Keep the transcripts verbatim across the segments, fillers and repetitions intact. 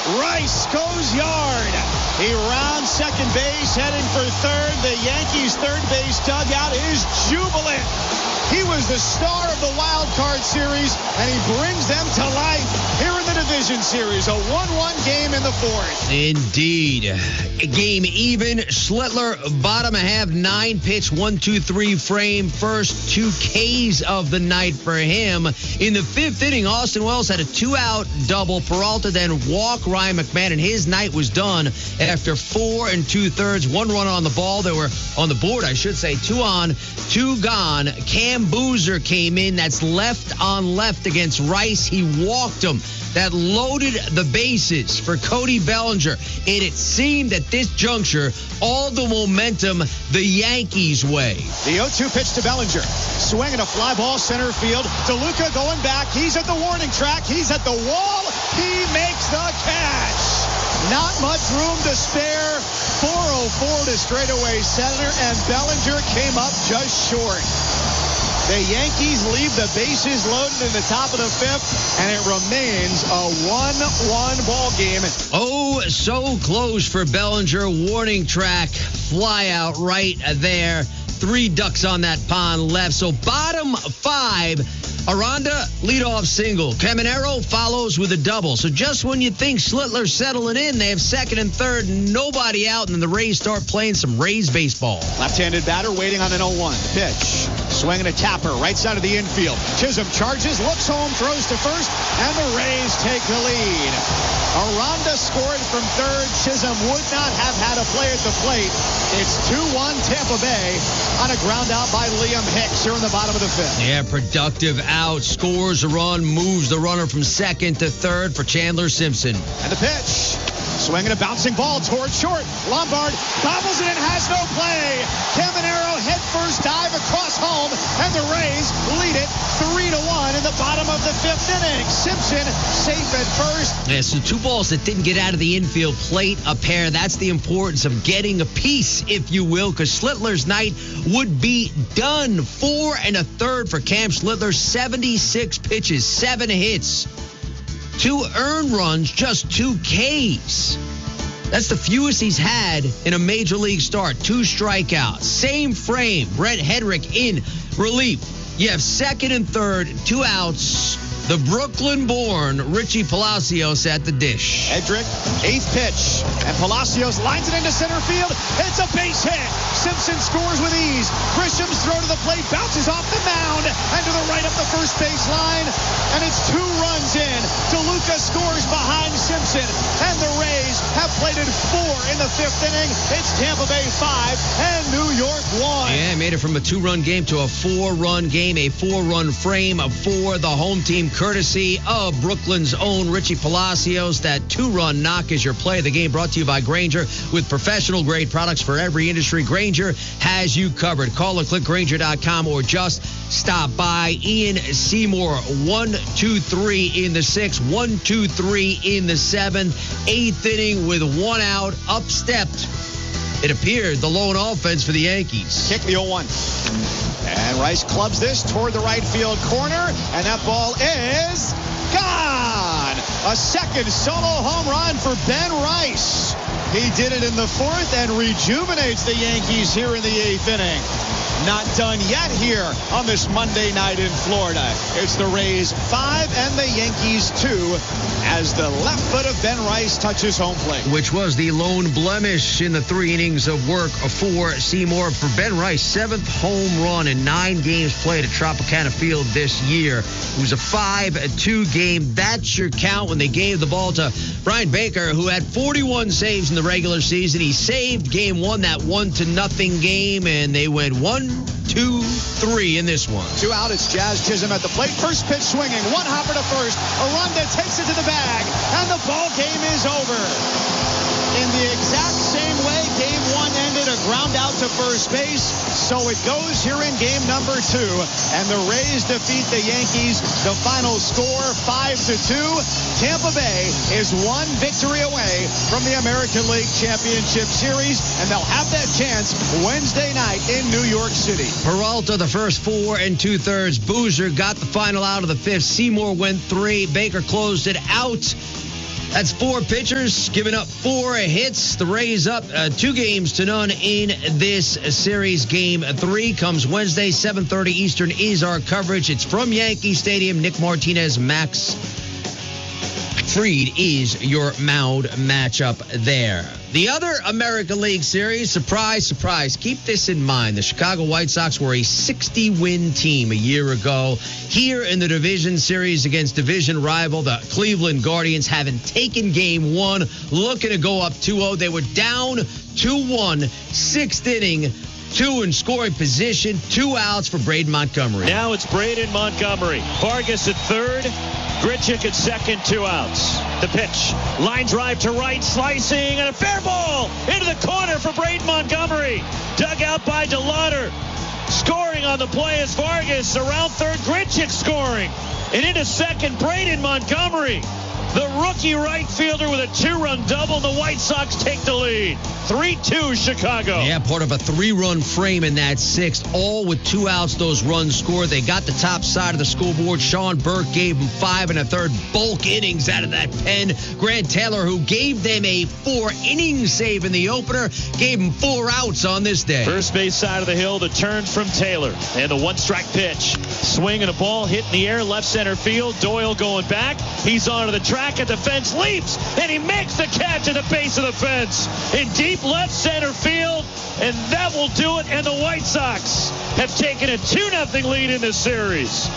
Rice goes yard. He rounds second base, heading for third. The Yankees' third base dugout is jubilant. He was the star of the wild card series, and he brings them to life here in the division series. A one one game in the fourth. Indeed. Game even. Schlittler, bottom half, nine pitch, one, two, three frame. First two Ks of the night for him. In the fifth inning, Austin Wells had a two-out double. Peralta then walked Ryan McMahon, his night was done after four and two-thirds. One run on the ball. They were on the board, I should say. Two on, two gone. Cam Boozer came in. That's left on left against Rice. He walked him. That loaded the bases for Cody Bellinger. And it seemed at this juncture, all the momentum the Yankees' way. The oh two pitch to Bellinger. Swinging a fly ball center field. DeLuca going back. He's at the warning track. He's at the wall. He makes the catch. Not much room to spare. four oh four to straightaway center, and Bellinger came up just short. The Yankees leave the bases loaded in the top of the fifth, and it remains a one one ball game. Oh, so close for Bellinger. Warning track, fly out right there. Three ducks on that pond left. So bottom five, Aranda, leadoff single. Caminero follows with a double. So just when you think Schlittler's settling in, they have second and third, nobody out, and then the Rays start playing some Rays baseball. Left-handed batter waiting on an oh one. Pitch. Swinging a tapper, right side of the infield. Chisholm charges, looks home, throws to first, and the Rays take the lead. Aranda scored from third. Chisholm would not have had a play at the plate. It's two one Tampa Bay on a ground out by Liam Hicks here in the bottom of the fifth. Yeah, productive out, scores a run, moves the runner from second to third for Chandler Simpson. And the pitch. Swinging a bouncing ball towards short. Lombard bobbles it and has no play. Caminero head first dive across home, and the Rays lead it three to one in the bottom of the fifth inning. Simpson safe at first. Yeah, so two balls that didn't get out of the infield plate, a pair. That's the importance of getting a piece, if you will, because Schlittler's night would be done. Four and a third for Cam Schlittler. seventy-six pitches, seven hits. Two earned runs, just two Ks. That's the fewest he's had in a major league start. Two strikeouts. Same frame. Brett Hedrick in relief. You have second and third, two outs. The Brooklyn-born Richie Palacios at the dish. Hedrick, eighth pitch, and Palacios lines it into center field. It's a base hit. Simpson scores with ease. Grisham's throw to the plate bounces off the mound and to the right up the first base line, and it's two runs in. DeLuca scores behind Simpson, and the Rays have plated four in the fifth inning. It's Tampa Bay five and New York one. Yeah, made it from a two-run game to a four-run game, a four-run frame for the home team, courtesy of Brooklyn's own Richie Palacios. That two-run knock is your play of the game, brought to you by Grainger. With professional-grade products for every industry, Grainger has you covered. Call or click Grainger dot com or just stop by. Ian Seymour, one, two, three in the sixth, one, two, three in the seventh. Eighth inning with one out, up-stepped, it appeared, the lone offense for the Yankees. Kick the oh one. And Rice clubs this toward the right field corner, and that ball is gone. A second solo home run for Ben Rice. He did it in the fourth and rejuvenates the Yankees here in the eighth inning. Not done yet here on this Monday night in Florida. It's the Rays five and the Yankees two as the left foot of Ben Rice touches home plate. Which was the lone blemish in the three innings of work for Seymour. For Ben Rice, seventh home run in nine games played at Tropicana Field this year. It was a five two game. That's your count when they gave the ball to Brian Baker, who had forty-one saves in the regular season. He saved game one, that one to nothing game, and they went one, two, three in this one. Two out, it's Jazz Chisholm at the plate. First pitch swinging, one hopper to first. Aranda takes it to the bag, and the ball game is over. In the exact same way game one ended, a ground out to first base. So it goes here in game number two, and the Rays defeat the Yankees. The final score, five to two. Tampa Bay is one victory away from the American League Championship Series, and they'll have that chance Wednesday night in New York City. Peralta the first four and two-thirds. Boozer got the final out of the fifth. Seymour went three. Baker closed it out. That's four pitchers giving up four hits. The Rays up uh, two games to none in this series. Game three comes Wednesday, seven thirty Eastern is our coverage. It's from Yankee Stadium. Nick Martinez, Max Fried is your mound matchup there. The other American League Series, surprise, surprise, keep this in mind. The Chicago White Sox were a sixty-win team a year ago. Here in the division series against division rival, the Cleveland Guardians, having taken game one, looking to go up two oh. They were down two one, sixth inning, two in scoring position, two outs for Braden Montgomery. Now it's Braden Montgomery. Vargas at third. Grichuk at second, two outs. The pitch, line drive to right, slicing, and a fair ball into the corner for Braden Montgomery. Dug out by DeLauder. Scoring on the play is Vargas. Around third, Grichuk scoring. And into second, Braden Montgomery. The rookie right fielder with a two-run double. The White Sox take the lead. three two Chicago. Yeah, part of a three-run frame in that sixth, all with two outs. Those runs scored. They got the top side of the scoreboard. Sean Burke gave them five and a third bulk innings out of that pen. Grant Taylor, who gave them a four-inning save in the opener, gave them four outs on this day. First base side of the hill, the turn from Taylor. And the one-strike pitch. Swing and a ball hit in the air, left center field. Doyle going back. He's onto the track at the fence, leaps, and he makes the catch at the base of the fence in deep left center field, and that will do it. And the White Sox have taken a two nothing lead in this series.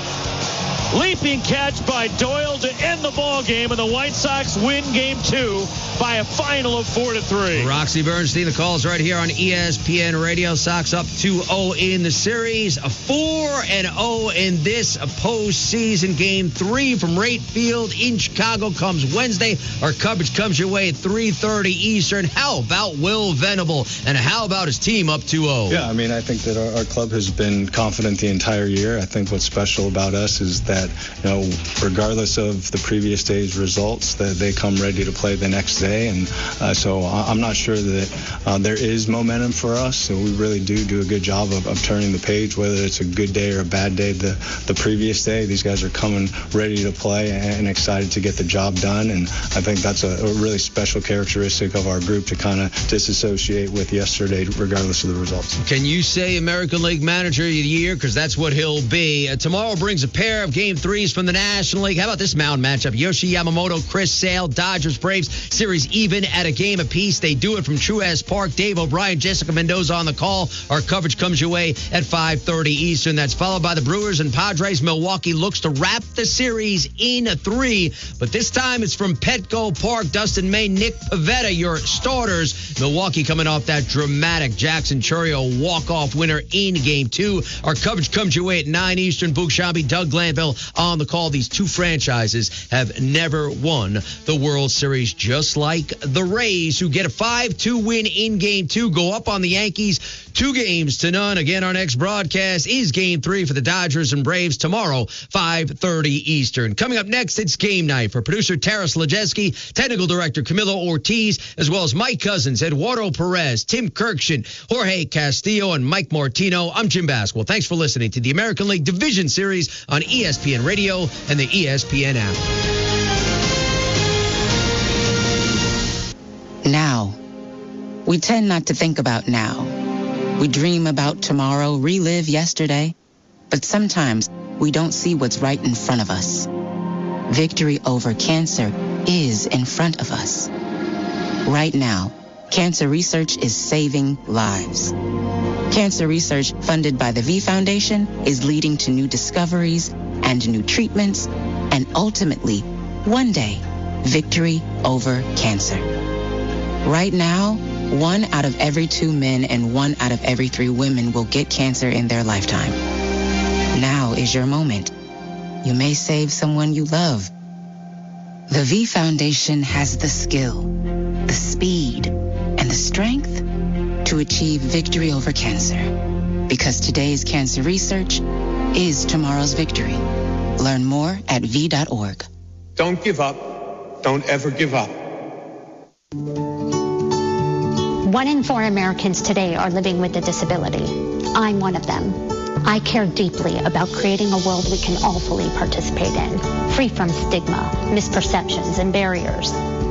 Leaping catch by Doyle to end the ball game, and the White Sox win game two by a final of four to three. Roxy Bernstein, the calls right here on E S P N Radio. Sox up two oh in the series, a four and oh in this postseason. Game three from Wright Field in Chicago comes Wednesday. Our coverage comes your way at three thirty Eastern. How about Will Venable, and how about his team up two oh? Yeah, I mean, I think that our, our club has been confident the entire year. I think what's special about us is that, you know, regardless of the previous day's results, that they come ready to play the next day. And uh, so I'm not sure that uh, there is momentum for us. So we really do do a good job of, of turning the page, whether it's a good day or a bad day. The, the previous day, these guys are coming ready to play and excited to get the job done. And I think that's a, a really special characteristic of our group, to kind of disassociate with yesterday, regardless of the results. Can you say American League Manager of the Year? Because that's what he'll be. Uh, tomorrow brings a pair of game threes from the National League. How about this mound matchup? Yoshi Yamamoto, Chris Sale, Dodgers, Braves. Series even at a game apiece. They do it from Truist Park. Dave O'Brien, Jessica Mendoza on the call. Our coverage comes your way at five thirty Eastern. That's followed by the Brewers and Padres. Milwaukee looks to wrap the series in a three, but this time it's from Petco Park. Dustin May, Nick Pivetta, your starters. Milwaukee coming off that dramatic Jackson Chourio walk-off winner in game two. Our coverage comes your way at nine Eastern. Boog Shambi, Doug Glanville on the call. These two franchises have never won the World Series, just like the Rays, who get a five two win in game two, go up on the Yankees two games to none. Again, our next broadcast is game three for the Dodgers and Braves tomorrow, five thirty Eastern. Coming up next, it's game night. For producer Taras Lajeski, technical director Camilo Ortiz, as well as Mike Cousins, Eduardo Perez, Tim Kirkshin, Jorge Castillo, and Mike Martino. I'm Jim Basquil. Thanks for listening to the American League Division Series on E S P N Radio and the E S P N app. Now. We tend not to think about now. We dream about tomorrow, relive yesterday, but sometimes we don't see what's right in front of us. Victory over cancer is in front of us. Right now, cancer research is saving lives. Cancer research funded by the V Foundation is leading to new discoveries and new treatments, and ultimately, one day, victory over cancer. Right now, one out of every two men and one out of every three women will get cancer in their lifetime. Now is your moment. You may save someone you love. The V Foundation has the skill, the speed, and the strength to achieve victory over cancer. Because today's cancer research is tomorrow's victory. Learn more at V dot org. Don't give up. Don't ever give up. One in four Americans today are living with a disability. I'm one of them. I care deeply about creating a world we can all fully participate in, free from stigma, misperceptions, and barriers.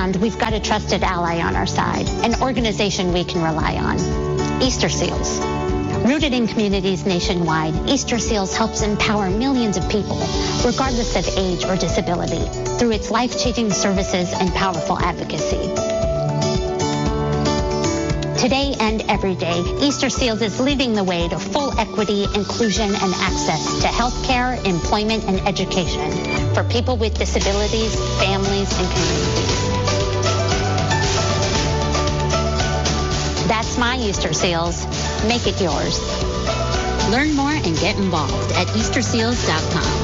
And we've got a trusted ally on our side, an organization we can rely on, Easter Seals. Rooted in communities nationwide, Easter Seals helps empower millions of people, regardless of age or disability, through its life-changing services and powerful advocacy. Today and every day, Easter Seals is leading the way to full equity, inclusion, and access to health care, employment, and education for people with disabilities, families, and communities. That's my Easter Seals. Make it yours. Learn more and get involved at Easter Seals dot com.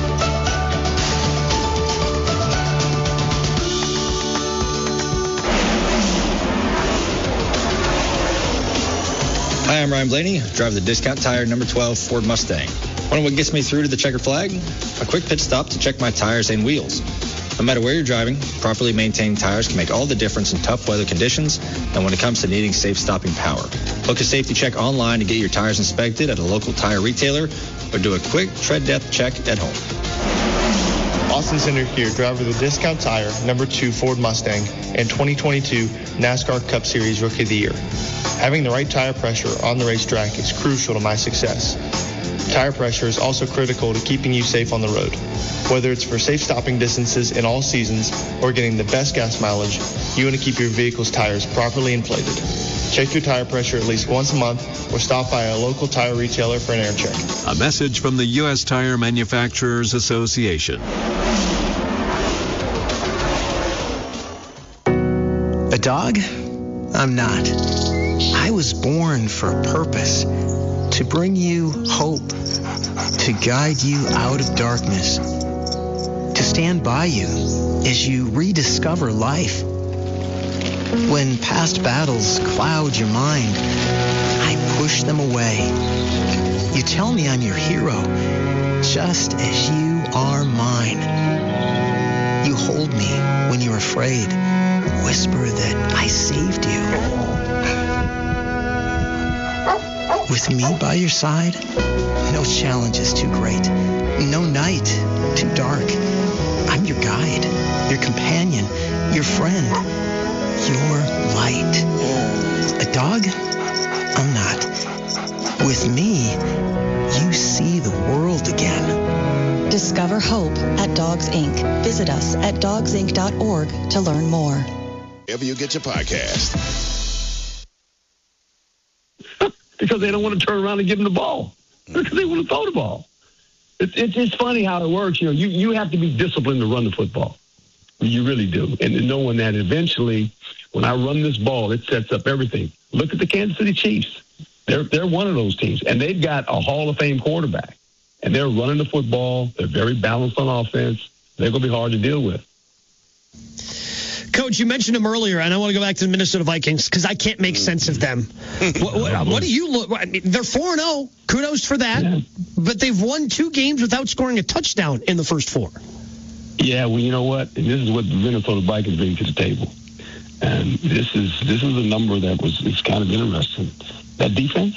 Hi, I'm Ryan Blaney, driver of the Discount Tire number twelve Ford Mustang. Wonder what gets me through to the checkered flag? A quick pit stop to check my tires and wheels. No matter where you're driving, properly maintained tires can make all the difference in tough weather conditions and when it comes to needing safe stopping power. Book a safety check online to get your tires inspected at a local tire retailer or do a quick tread depth check at home. Austin Center here, driver of the Discount Tire number two Ford Mustang and twenty twenty-two NASCAR Cup Series Rookie of the Year. Having the right tire pressure on the racetrack is crucial to my success. Tire pressure is also critical to keeping you safe on the road. Whether it's for safe stopping distances in all seasons or getting the best gas mileage, you want to keep your vehicle's tires properly inflated. Check your tire pressure at least once a month or stop by a local tire retailer for an air check. A message from the U S Tire Manufacturers Association. A dog? I'm not. I was born for a purpose. To bring you hope, to guide you out of darkness, to stand by you as you rediscover life. When past battles cloud your mind, I push them away. You tell me I'm your hero, just as you are mine. You hold me when you're afraid, whisper that I saved you. With me by your side, no challenge is too great, no night too dark. I'm your guide, your companion, your friend, your light. A dog? I'm not. With me, you see the world again. Discover hope at Dogs Incorporated. Visit us at dogs inc dot org to learn more. Wherever you get your podcast. Because they don't want to turn around and give them the ball. Because they want to throw the ball. It's, it's it's funny how it works. You know, you, you have to be disciplined to run the football. You really do. And knowing that eventually, when I run this ball, it sets up everything. Look at the Kansas City Chiefs. They're they're one of those teams, and they've got a Hall of Fame quarterback. And they're running the football. They're very balanced on offense. They're going to be hard to deal with. Coach, you mentioned them earlier, and I want to go back to the Minnesota Vikings because I can't make sense of them. what, what, what do you look? I mean, they're four and zero. Kudos for that. Yeah. But they've won two games without scoring a touchdown in the first four. Yeah, well, you know what? And this is what the Minnesota Vikings bring to the table. And this is this is a number that was is kind of interesting. That defense,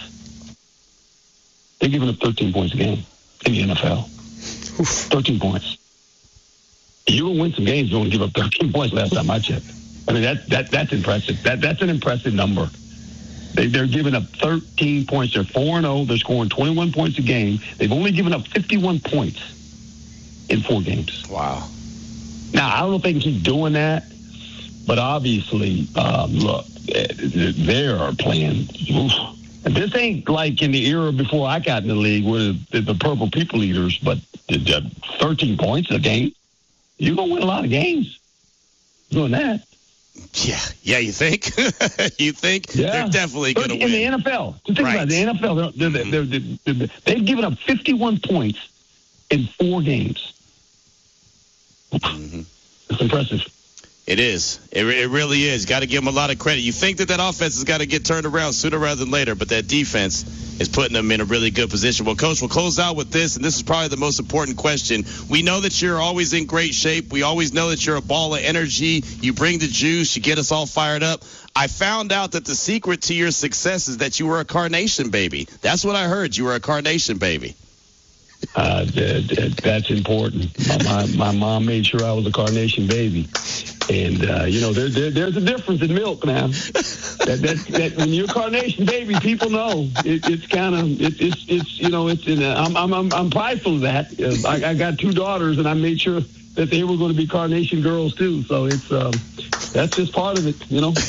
they're giving up thirteen points a game in the N F L. Oof. thirteen points. You will win some games. You won't give up thirteen points last time I checked. I mean, that that that's impressive. That That's an impressive number. They, they're giving up thirteen points. They're four and oh. They're scoring twenty-one points a game. They've only given up fifty-one points in four games. Wow. Now, I don't know if they can keep doing that, but obviously, um, look, they are playing. Oof. And this ain't like in the era before I got in the league with the, the Purple People Eaters, but thirteen points a game. You're going to win a lot of games doing that. Yeah. Yeah, you think? you think? Yeah. They're definitely going to win. In the N F L. Just think right. about it. The N F L, they're, they're, mm-hmm. they're, they're, they're, they've given up fifty-one points in four games. Mm-hmm. It's impressive. It is. It, it really is. Got to give them a lot of credit. You think that that offense has got to get turned around sooner rather than later, but that defense is putting them in a really good position. Well, Coach, we'll close out with this, and this is probably the most important question. We know that you're always in great shape. We always know that you're a ball of energy. You bring the juice. You get us all fired up. I found out that the secret to your success is that you were a carnation baby. That's what I heard. You were a carnation baby. Uh, that, that, that's important. My, my, my mom made sure I was a carnation baby. And, uh, you know, there, there, there's a difference in milk now. that, that, that, when you're a carnation baby, people know. It, it's kind of, it, it's, it's, you know, it's in a, I'm, I'm, I'm, I'm prideful of that. Uh, I, I got two daughters, and I made sure that they were going to be carnation girls, too. So it's, um, that's just part of it, you know.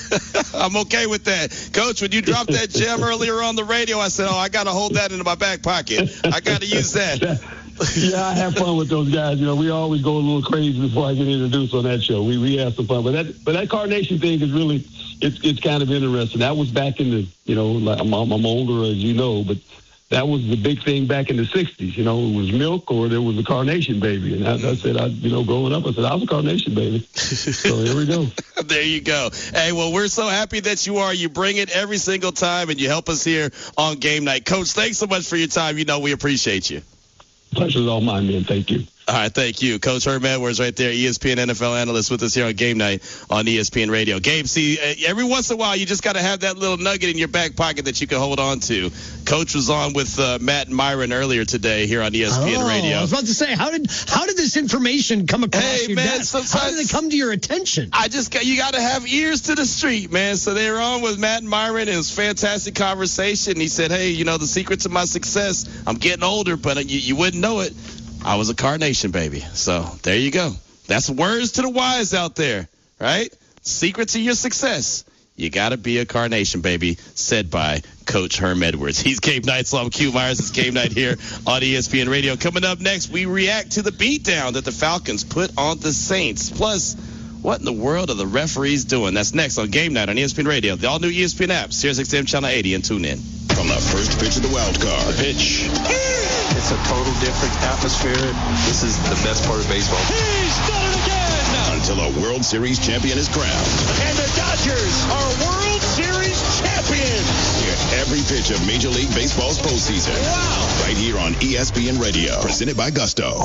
I'm okay with that. Coach, when you dropped that gem earlier on the radio, I said, oh, I got to hold that into my back pocket. I got to use that. Yeah, I have fun with those guys. You know, we always go a little crazy before I get introduced on that show. We we have some fun, but that but that carnation thing is really it's it's kind of interesting. That was back in the you know like, I'm, I'm older as you know, but that was the big thing back in the sixties. You know, it was milk or there was a carnation baby, and I, I said I you know growing up I said I was a carnation baby. So here we go. There you go. Hey, well, we're so happy that you are. You bring it every single time, and you help us here on Game Night. Coach, thanks so much for your time. You know we appreciate you. Pleasure's all mine, man. Thank you. All right, thank you. Coach Herm Edwards right there, E S P N N F L analyst with us here on Game Night on E S P N Radio. Gabe, see, every once in a while you just got to have that little nugget in your back pocket that you can hold on to. Coach was on with uh, Matt and Myron earlier today here on E S P N oh, Radio. I was about to say, how did how did this information come across hey, your man, desk? How did it come to your attention? I just got, you got to have ears to the street, man. So they were on with Matt and Myron. It was a fantastic conversation. He said, hey, you know, the secret to my success, I'm getting older, but you, you wouldn't know it. I was a carnation baby. So there you go. That's words to the wise out there, right? Secret to your success. You got to be a carnation baby, said by Coach Herm Edwards. He's Game Night. So I'm Q Myers. It's Game Night here on E S P N Radio. Coming up next, we react to the beatdown that the Falcons put on the Saints. Plus, what in the world are the referees doing? That's next on Game Night on E S P N Radio. The all-new E S P N app, Sirius X M Channel eighty, and tune in. From the first pitch of the wild card. The pitch. It's a total different atmosphere. This is the best part of baseball. He's done it again! Until a World Series champion is crowned. And the Dodgers are World Series champions! Hear every pitch of Major League Baseball's postseason. Wow! Right here on E S P N Radio. Presented by Gusto.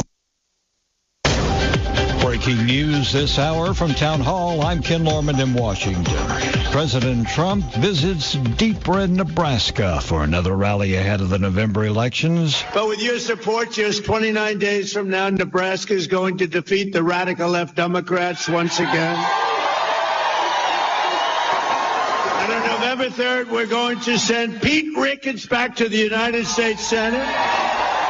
Breaking news this hour from Town Hall. I'm Ken Lorman in Washington. President Trump visits Deep Red, Nebraska for another rally ahead of the November elections. But with your support, just twenty-nine days from now, Nebraska is going to defeat the radical left Democrats once again. And on November third, we're going to send Pete Ricketts back to the United States Senate.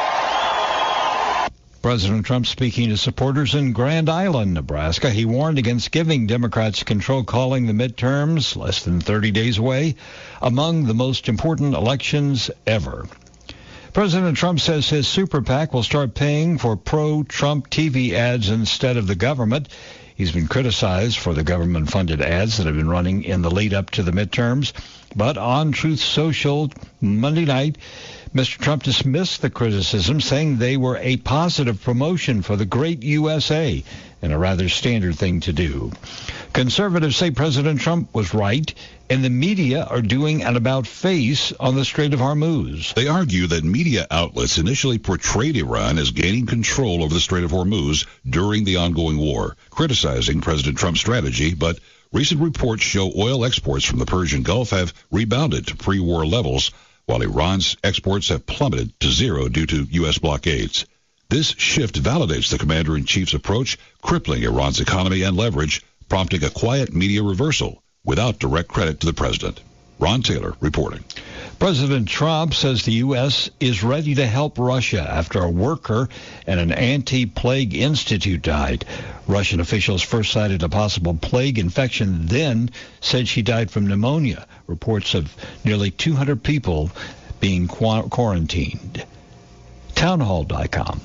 President Trump speaking to supporters in Grand Island, Nebraska. He warned against giving Democrats control, calling the midterms, less than thirty days away, among the most important elections ever. President Trump says his super PAC will start paying for pro-Trump T V ads instead of the government. He's been criticized for the government-funded ads that have been running in the lead-up to the midterms. But on Truth Social Monday night, Mister Trump dismissed the criticism, saying they were a positive promotion for the great U S A and a rather standard thing to do. Conservatives say President Trump was right, and the media are doing an about-face on the Strait of Hormuz. They argue that media outlets initially portrayed Iran as gaining control over the Strait of Hormuz during the ongoing war, criticizing President Trump's strategy, but recent reports show oil exports from the Persian Gulf have rebounded to pre-war levels, while Iran's exports have plummeted to zero due to U S blockades. This shift validates the commander-in-chief's approach, crippling Iran's economy and leverage, prompting a quiet media reversal without direct credit to the president. Ron Taylor reporting. President Trump says the U S is ready to help Russia after a worker at an anti-plague institute died. Russian officials first cited a possible plague infection, then said she died from pneumonia. Reports of nearly two hundred people being qu- quarantined. townhall dot com.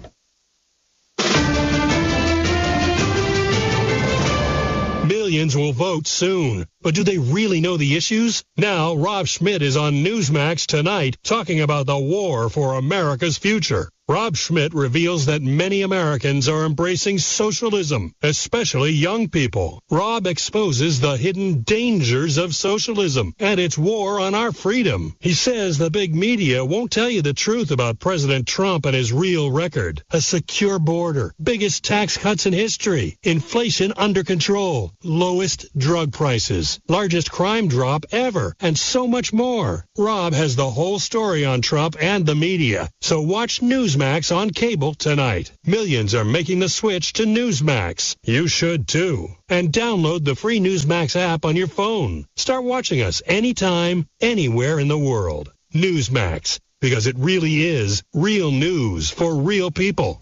Millions will vote soon. But do they really know the issues? Now, Rob Schmidt is on Newsmax tonight talking about the war for America's future. Rob Schmidt reveals that many Americans are embracing socialism, especially young people. Rob exposes the hidden dangers of socialism and its war on our freedom. He says the big media won't tell you the truth about President Trump and his real record. A secure border, biggest tax cuts in history, inflation under control, lowest drug prices. defense, largest crime drop ever, and so much more. Rob has the whole story on Trump and the media. So watch Newsmax on cable tonight. Millions are making the switch to Newsmax. You should too. And download the free Newsmax app on your phone. Start watching us anytime, anywhere in the world. Newsmax, because it really is real news for real people.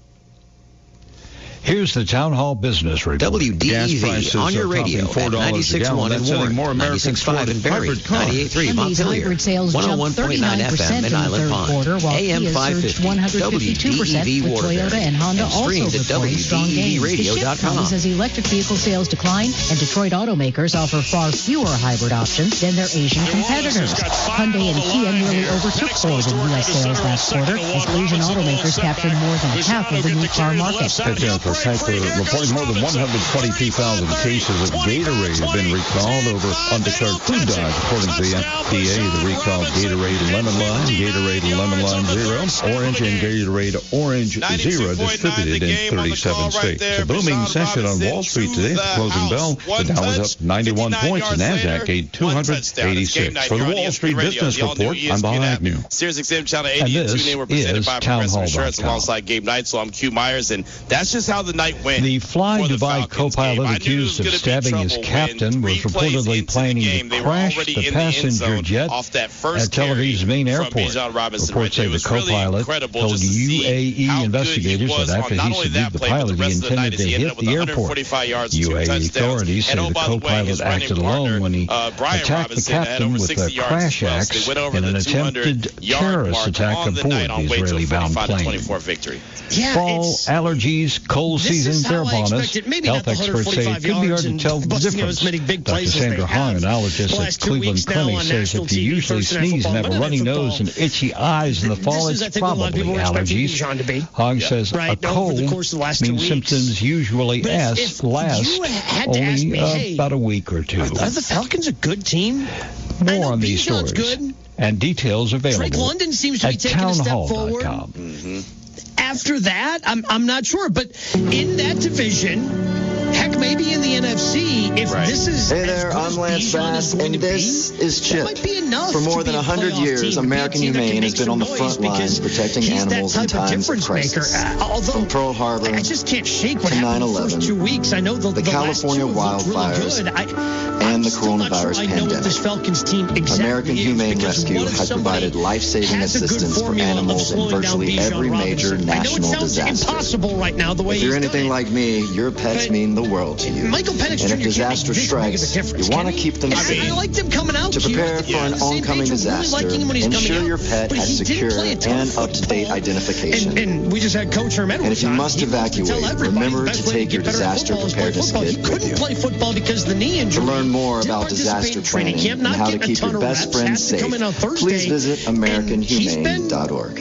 Here's the Town Hall Business Report. W D E V on your radio at ninety-six point one in Warren, ninety-six point five in Barrie, ninety-eight point three Montpelier, hybrid sales one oh one point nine F M in Island Pond, A M five fifty, W D E V Waterbury, Toyota and Honda and also streamed at W D E V radio dot com. As electric vehicle sales decline and Detroit automakers offer far fewer hybrid options than their Asian competitors. Hyundai and Kia nearly overtook Ford in U S sales last quarter as Asian automakers captured more than half of the new car market. Piper reporting more than one hundred twenty-two thousand cases of Gatorade have been recalled over undeclared food dyes. According to the F D A, the recalled Gatorade Lemon Lime, Gatorade Lemon Lime Zero, Orange, and Gatorade Orange Zero distributed in thirty-seven states. A booming session on Wall Street today. At the closing bell, the Dow was up ninety-one points, the Nasdaq gained two hundred eighty-six. For the Wall Street Business Report, I'm Bob Agnew. Sirius X M Channel eighty and two were presented by Progressive Insurance alongside Gabe Knight. So I'm Q Myers, and that's just how the night went. The Fly Dubai co-pilot accused of stabbing his captain was reportedly planning to crash the passenger jet at Tel Aviv's main airport. Reports say the co-pilot told U A E investigators that after he subdued the pilot, he intended to hit the airport. U A E authorities say the co-pilot acted alone when he attacked the captain with a crash axe in an attempted terrorist attack aboard the Israeli-bound plane. Yeah, Fall, allergies, cold season, they're upon us. Health experts say it could be hard to tell the difference. Doctor Sandra Hahn, an allergist at Cleveland Clinic, says if you usually sneeze and have a runny nose and itchy eyes in the fall, it's probably allergies. Hahn says a cold means symptoms usually last only uh, about a week or two. Are the Falcons a good team? More on these stories good. and details available Drake London seems to be at taking a step townhall dot forward. com. Mm-hmm. After that, I'm I'm not sure, but in that division, heck, maybe in the N F C, if right. this is hey there, I'm Lance Bass, and this be, is Chip. For more than a hundred years, American Humane has been on the front lines protecting animals in times of crisis. Uh, although, From Pearl Harbor I just can't shake what to happened nine eleven, the first two weeks. I know the, the, the California wildfires, really I, and the coronavirus pandemic. This Falcons team exactly American Humane Rescue has provided life-saving assistance for animals in virtually every major national disaster. Impossible right now, the way if you're anything like me, your pets mean the world to you. Michael Penix and if Junior disaster strikes, you want to keep them I safe. mean, I like them coming out to prepare for an oncoming disaster, really ensure your pet has secure and up-to-date identification. And, and we just had Coach Herman. And if you must evacuate, remember to take your disaster preparedness kit with you. Play football because the knee injury. To learn more about disaster training and how to keep your best friends safe, please visit American Humane dot org.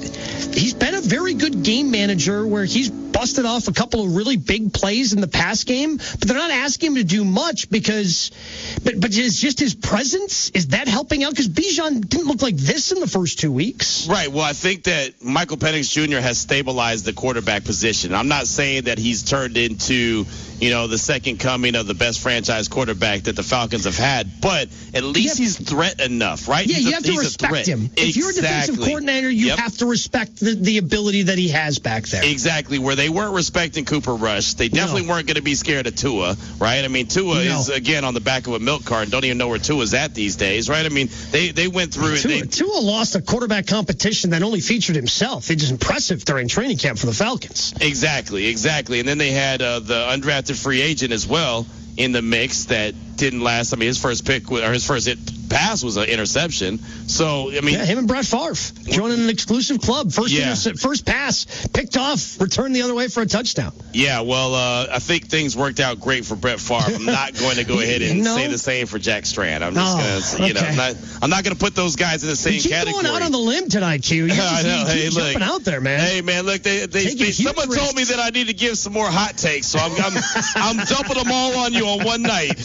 He's been a very good game manager where he's busted off a couple of really big plays in the pass game, but they're not asking him to do much because, but but is just his presence, is that helping out? Because Bijan didn't look like this in the first two weeks. Right. Well, I think that Michael Penix Junior has stabilized the quarterback position. I'm not saying that he's turned into, you know, the second coming of the best franchise quarterback that the Falcons have had, but at least he's threat enough, right? Yeah, he's you a, have to respect him. If exactly. you're a defensive coordinator, you yep. have to respect the, the ability that he has back there. Exactly. Where they weren't respecting Cooper Rush, they definitely no. weren't going to be scared of Tua, right? I mean, Tua no. is, again, on the back of a milk carton. Don't even know where Tua's at these days, right? I mean, they, they went through Tua, it. They, Tua lost a quarterback competition that only featured himself. It was impressive during training camp for the Falcons. Exactly, exactly. And then they had uh, the undrafted free agent as well in the mix that didn't last. I mean, his first pick or his first hit pass was an interception. So, I mean, yeah, him and Brett Favre joining an exclusive club. First yeah. interce- first pass picked off, returned the other way for a touchdown. Yeah, well, uh, I think things worked out great for Brett Favre. I'm not going to go ahead and no. say the same for Jack Strand. I'm just oh, going to, you okay. know, I'm not, I'm not going to put those guys in the same you keep category. Going out on the limb tonight, Q. You're just, I know. You hey, keep look, jumping out there, man. Hey, man, look, they, they, they someone risks. told me that I need to give some more hot takes, so I'm, I'm, I'm dumping them all on you on one night.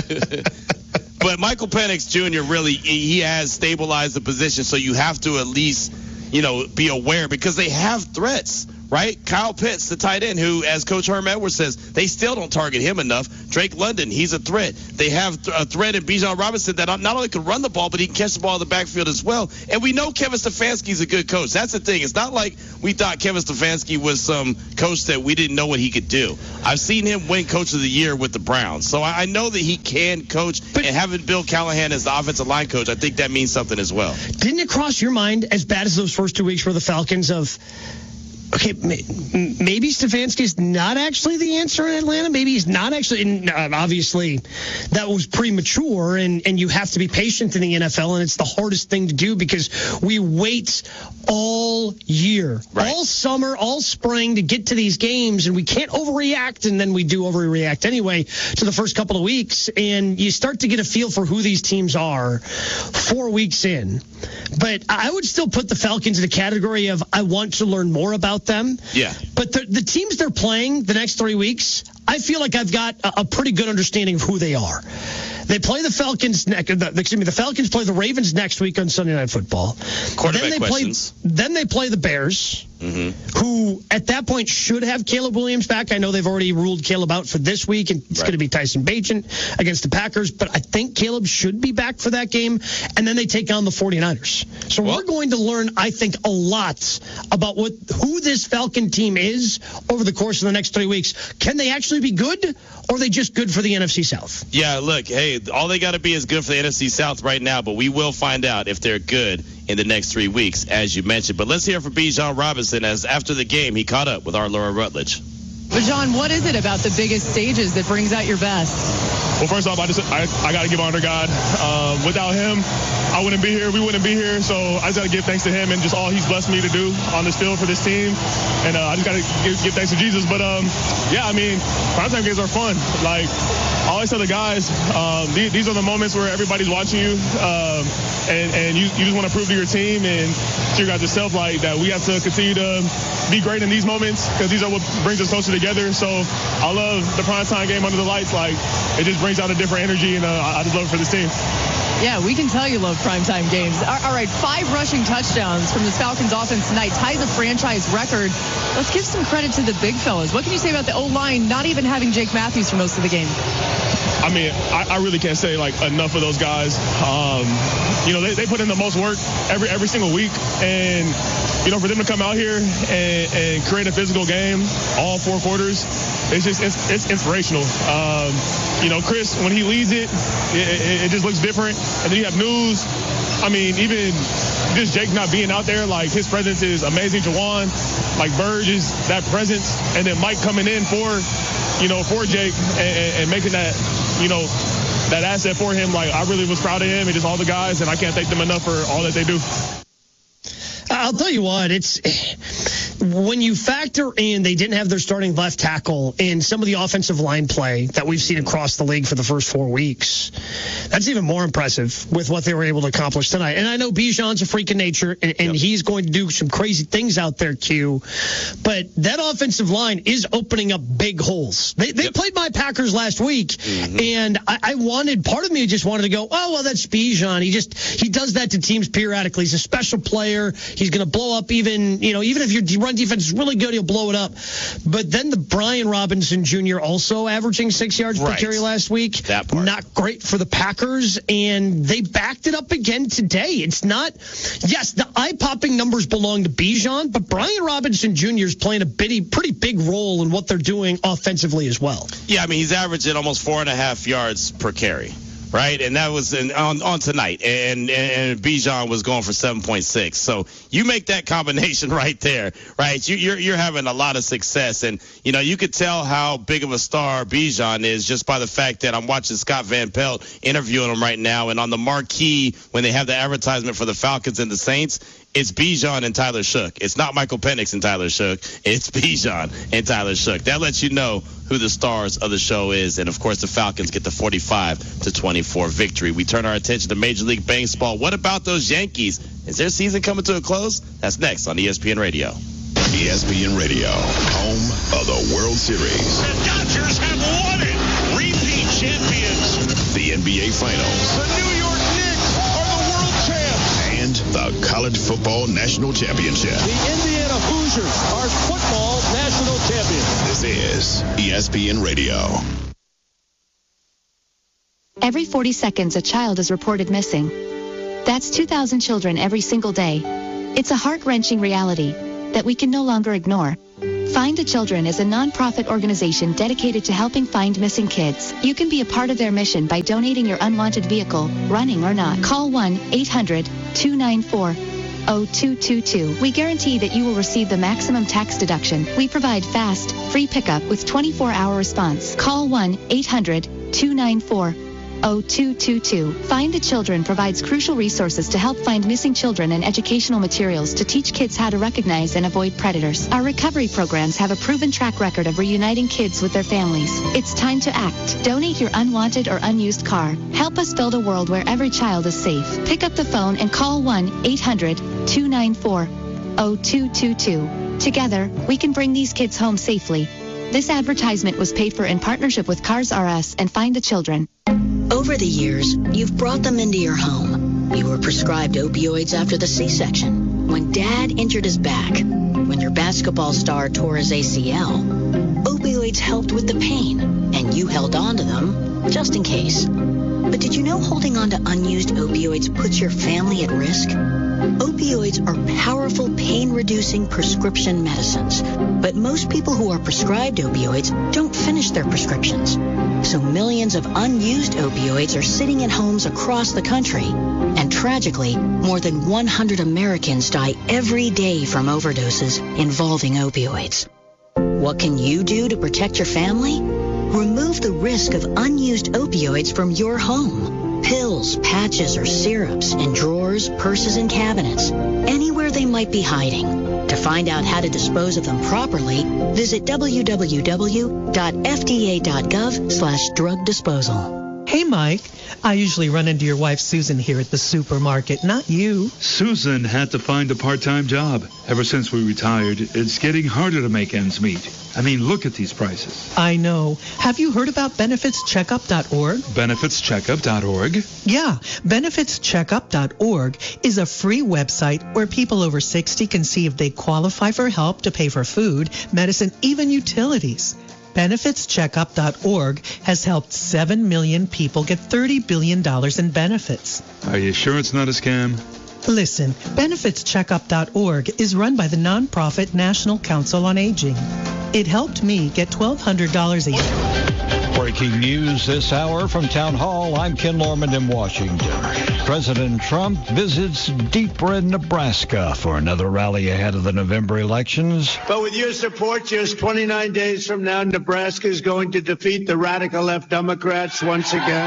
But Michael Penix Junior really, he has stabilized the position, so you have to at least, you know, be aware because they have threats, right? Kyle Pitts, the tight end, who, as Coach Herm Edwards says, they still don't target him enough. Drake London, he's a threat. They have a threat in Bijan Robinson that not only can run the ball, but he can catch the ball in the backfield as well. And we know Kevin Stefanski's a good coach. That's the thing. It's not like we thought Kevin Stefanski was some coach that we didn't know what he could do. I've seen him win Coach of the Year with the Browns. So I, I know that he can coach. But, and having Bill Callahan as the offensive line coach, I think that means something as well. Didn't it cross your mind, as bad as those first two weeks for the Falcons, of, okay, maybe Stefanski's not actually the answer in Atlanta. Maybe he's not actually. And obviously, that was premature, and, and you have to be patient in the N F L, and it's the hardest thing to do because we wait all year, right. all summer, all spring to get to these games, and we can't overreact, and then we do overreact anyway to the first couple of weeks, and you start to get a feel for who these teams are four weeks in. But I would still put the Falcons in the category of I want to learn more about them. Yeah. But the, the teams they're playing the next three weeks, I feel like I've got a, a pretty good understanding of who they are. They play the Falcons next. Excuse me. The Falcons play the Ravens next week on Sunday Night Football. Quarterback then they questions. Play, then they play the Bears, mm-hmm. who at that point should have Caleb Williams back. I know they've already ruled Caleb out for this week, and it's right. going to be Tyson Bagent against the Packers. But I think Caleb should be back for that game. And then they take on the 49ers. So well, we're going to learn, I think, a lot about what who this Falcon team is over the course of the next three weeks. Can they actually be good, or are they just good for the N F C South? Yeah, look, hey, all they got to be is good for the N F C South right now, but we will find out if they're good in the next three weeks, as you mentioned. But let's hear from Bijan Robinson, as after the game he caught up with our Laura Rutledge. But, John, what is it about the biggest stages that brings out your best? Well, first off, I just I, I got to give honor to God. Um, without him, I wouldn't be here. We wouldn't be here. So I just got to give thanks to him and just all he's blessed me to do on this field for this team. And uh, I just got to give, give thanks to Jesus. But, um, yeah, I mean, primetime games are fun. Like, I always tell the guys, um, these, these are the moments where everybody's watching you. Um, and, and you, you just want to prove to your team and to your guys yourself, like, that we have to continue to be great in these moments because these are what brings us closer together. So I love the primetime game under the lights. Like, it just brings out a different energy, and uh, I just love it for this team. Yeah, we can tell you love primetime games. All right, five rushing touchdowns from the Falcons offense tonight ties a franchise record. Let's give some credit to the big fellas. What can you say about the O-line not even having Jake Matthews for most of the game? I mean, I, I really can't say, like, enough of those guys. Um, you know, they, they put in the most work every every single week. And, you know, for them to come out here and, and create a physical game all four quarters, it's just it's, it's inspirational. Um, you know, Chris, when he leads it, it, it just looks different. And then you have News. I mean, even just Jake not being out there, like, his presence is amazing. Jawan, like, Burge is that presence. And then Mike coming in for, you know, for Jake and, and making that, you know, that asset for him. Like, I really was proud of him and just all the guys, and I can't thank them enough for all that they do. I'll tell you what, it's when you factor in they didn't have their starting left tackle and some of the offensive line play that we've seen across the league for the first four weeks, that's even more impressive with what they were able to accomplish tonight. And I know Bijan's a freak of nature, and, and yep. he's going to do some crazy things out there, Q. But that offensive line is opening up big holes. They, they yep. played my Packers last week, mm-hmm. and I, I wanted, part of me just wanted to go, oh, well, that's Bijan. He just, he does that to teams periodically. He's a special player. He's going to blow up even, you know, even if your run defense is really good, he'll blow it up. But then the Brian Robinson Junior also averaging six yards right. per carry last week. That part. Not great for the Packers, and they backed it up again today. It's not, yes, the eye-popping numbers belong to Bijan, but Brian Robinson Junior is playing a bitty, pretty big role in what they're doing offensively as well. Yeah, I mean, he's averaging almost four and a half yards per carry. Right, and that was in, on, on tonight, and, and, and Bijan was going for seven point six. So you make that combination right there, right? You, you're you're having a lot of success, and you know you could tell how big of a star Bijan is just by the fact that I'm watching Scott Van Pelt interviewing him right now, and on the marquee when they have the advertisement for the Falcons and the Saints, it's Bijan and Tyler Shough. It's not Michael Penix and Tyler Shough. It's Bijan and Tyler Shough. That lets you know who the stars of the show is. And, of course, the Falcons get the forty-five to twenty-four victory. We turn our attention to Major League Baseball. What about those Yankees? Is their season coming to a close? That's next on E S P N Radio. E S P N Radio, home of the World Series. The Dodgers have won it. Repeat champions. The N B A Finals. The New York Knicks are the world champs. And the college College Football National Championship. The Indiana Hoosiers are football national champions. This is E S P N Radio. Every forty seconds, a child is reported missing. That's two thousand children every single day. It's a heart-wrenching reality that we can no longer ignore. Find the Children is a non-profit organization dedicated to helping find missing kids. You can be a part of their mission by donating your unwanted vehicle, running or not. Call one eight hundred two nine four oh two two two. We guarantee that you will receive the maximum tax deduction. We provide fast, free pickup with twenty-four hour response. Call one eight hundred two nine four oh two two two. Find the Children provides crucial resources to help find missing children and educational materials to teach kids how to recognize and avoid predators. Our recovery programs have a proven track record of reuniting kids with their families. It's time to act. Donate your unwanted or unused car. Help us build a world where every child is safe. Pick up the phone and call one eight hundred two nine four oh two two two. Together, we can bring these kids home safely. This advertisement was paid for in partnership with Cars R Us and Find the Children. Over the years, you've brought them into your home. You were prescribed opioids after the C-section, when Dad injured his back, when your basketball star tore his A C L. Opioids helped with the pain, and you held on to them just in case. But did you know holding on to unused opioids puts your family at risk? Opioids are powerful pain-reducing prescription medicines, but most people who are prescribed opioids don't finish their prescriptions. So millions of unused opioids are sitting in homes across the country. And tragically, more than one hundred Americans die every day from overdoses involving opioids. What can you do to protect your family? Remove the risk of unused opioids from your home. Pills, patches, or syrups in drawers, purses, and cabinets, anywhere they might be hiding. To find out how to dispose of them properly, visit w w w dot f d a dot gov slash drug disposal. Hey, Mike. I usually run into your wife, Susan, here at the supermarket, not you. Susan had to find a part-time job. Ever since we retired, it's getting harder to make ends meet. I mean, look at these prices. I know. Have you heard about benefits checkup dot org? benefits checkup dot org? Yeah. benefits checkup dot org is a free website where people over sixty can see if they qualify for help to pay for food, medicine, even utilities. benefits checkup dot org has helped seven million people get thirty billion dollars in benefits. Are you sure it's not a scam? Listen, benefits checkup dot org is run by the nonprofit National Council on Aging. It helped me get twelve hundred dollars a year. Breaking news this hour from Town Hall. I'm Ken Lorman in Washington. President Trump visits Deep Red, Nebraska for another rally ahead of the November elections. But with your support, just twenty-nine days from now, Nebraska is going to defeat the radical left Democrats once again.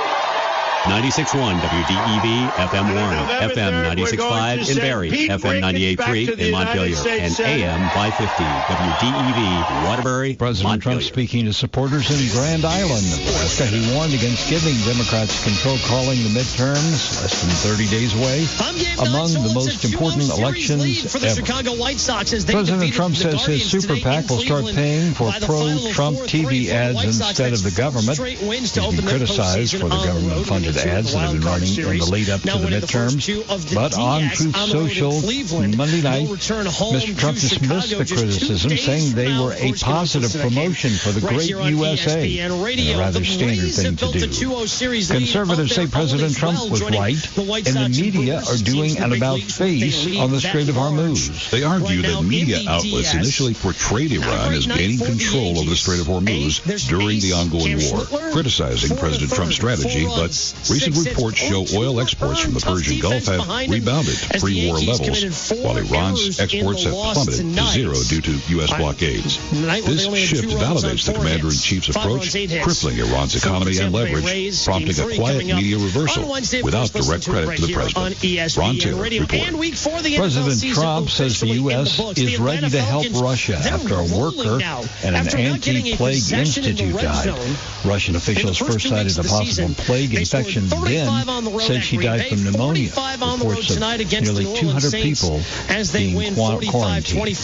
ninety-six point one W D E V, F M Warren, F M ninety-six point five in Barrie, F M ninety-eight point three in Montpelier, and A M five fifty W D E V, Waterbury, President Montpelier. Trump speaking to supporters in Grand Island, Nebraska. He warned against giving Democrats control calling the midterms, less than thirty days away, among the most important elections for the ever. Chicago White Sox as they President Trump says his super PAC will start paying for pro-Trump T V ads instead of the government. He's been criticized for the government-funded ads that have been running in the lead up to the midterms. But on Truth Social Monday night, Mister Trump dismissed the criticism, saying they were a positive promotion for the great U S A, and a rather standard thing to do. Conservatives say President Trump was right, and the media are doing an about-face on the Strait of Hormuz. They argue that media outlets initially portrayed Iran as gaining control over the Strait of Hormuz during the ongoing war, criticizing President Trump's strategy, but recent reports show oil exports from the Persian Gulf have rebounded to pre-war levels, while Iran's exports have plummeted to zero due to U S blockades. This shift validates the commander-in-chief's approach, crippling Iran's economy and leverage, prompting a quiet media reversal without direct credit to the president. Ron Taylor reporting. President Trump says the U S is ready to help Russia after a worker at an anti-plague institute died. Russian officials first cited a possible plague infection then said she died from pneumonia. Reports of nearly two hundred people being quarantined.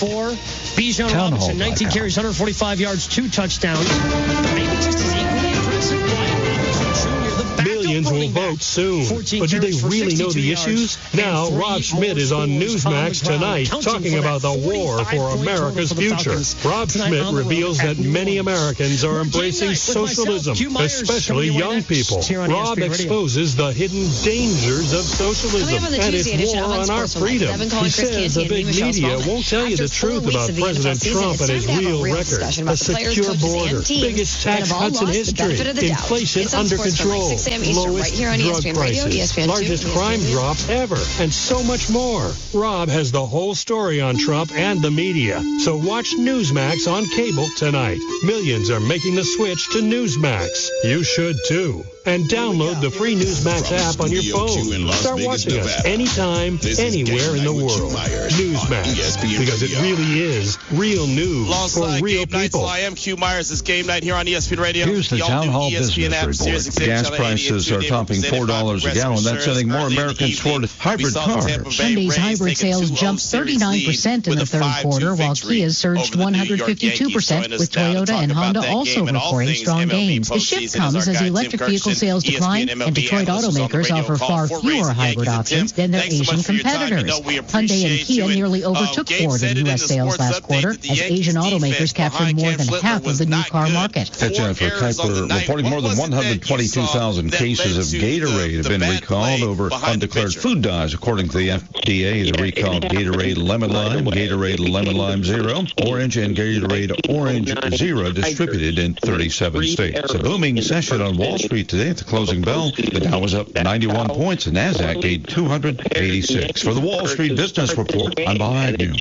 Town Hall. nineteen carries, one hundred forty-five yards, two touchdowns. Maybe just as equally impressive. Millions will vote vote soon. But do they really know the issues? Now, Rob Schmidt is on Newsmax tonight talking about the war for America's future. Rob Schmidt reveals that many Americans are embracing socialism, especially young people. Rob exposes the hidden dangers of socialism and its war on our freedom. He says the big media won't tell you the truth about President Trump and his real record. A secure border, biggest tax cuts in history, inflation under control, lowest drug prices, largest crime drop ever, and so much more. Rob has the whole story on Trump and the media. So watch Newsmax on cable tonight. Millions are making the switch to Newsmax. You should too. And download the free Newsmax app on your phone. Start watching us anytime, anywhere in the world. Newsmax, because it really is real news for real people. I am Q Myers. This game night here on E S P N Radio. Here's the Town Hall Business Report. Gas prices are topping four dollars a gallon. That's sending more Americans toward hybrid cars. Sunday's hybrid sales jumped thirty-nine percent in the third quarter, while Kia surged one hundred fifty-two percent, with Toyota and Honda also recording strong gains. The shift comes as electric vehicle sales decline and Detroit automakers offer far fewer hybrid options than their Asian competitors. Hyundai and Kia nearly overtook Ford in U S sales last quarter as Asian automakers captured more than half of the new car market. That's Jennifer Kuiper reporting more than one hundred twenty-two thousand cases of Gatorade have been recalled over undeclared food dyes, according to the F D A. The recalled Gatorade Lemon Lime, Gatorade Lemon Lime Zero, Orange, and Gatorade Orange Zero distributed in thirty-seven states. A booming session on Wall Street today at the closing bell. The Dow was up ninety-one points. The NASDAQ gained two hundred eighty-six. For the Wall Street Business Report, I'm Bob Agnew.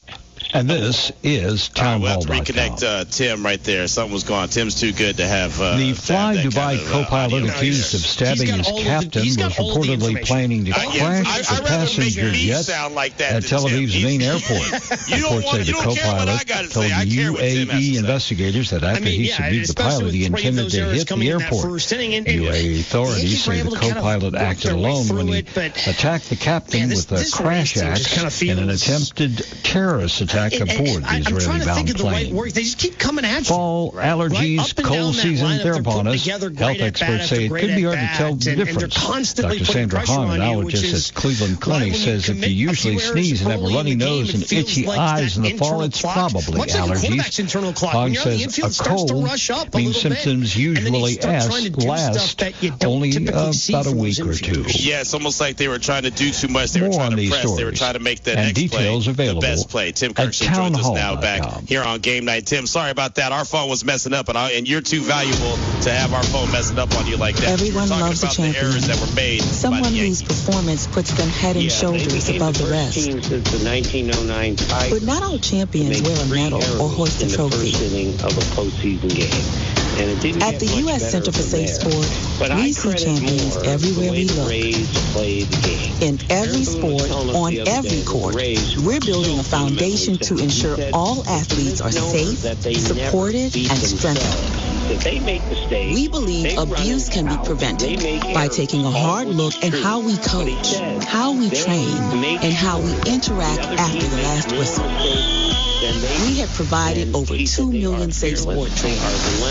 And this is Town Hall dot com. We'll have to reconnect uh, Tim right there. Something was going on. Tim's too good to have. Uh, the Fly have Dubai kind of, co-pilot uh, accused of stabbing his captain was reportedly planning to crash uh, yeah, the passenger jet like at Tel Aviv's Tim. main airport. Reports say the co-pilot told U A E investigators that after I mean, he yeah, subdued the pilot, he intended to hit the airport. U A E authorities say the co-pilot acted alone when he attacked the captain with a crash axe in an attempted terrorist attack aboard the Israeli-bound plane. They just keep coming at you. Fall, allergies, right cold season, they're upon us. Health experts say it could be hard to tell the difference. Doctor Sandra Hahn, an allergist at Cleveland Clinic, says if you usually sneeze and have a runny nose and itchy eyes in the fall, it's probably allergies. Hahn says a cold means symptoms usually last only uh, about a week or two. Yeah, it's almost like they were trying to do too much. They were More trying on to these press. stories They were trying to make that and next details play available the best play. Tim Kirkson joins us now back here on Game Night. Tim, sorry about that. Our phone was messing up, and, I, and you're too valuable to have our phone messing up on you like that. Everyone loves a champion. The errors that were made Someone whose performance puts them head and yeah, shoulders above the, the rest. Team since the nineteen oh nine but not all champions wear a medal or hoist a trophy. Of a postseason game. And At the U S Center for Safe Sport, we see champions everywhere we look. In every sport, on every court, we're building a foundation to ensure all athletes are safe, supported, and strengthened. We believe abuse can be prevented by taking a hard look at how we coach, how we train, and how we interact after the last whistle. We have provided over two million safe sport trainings.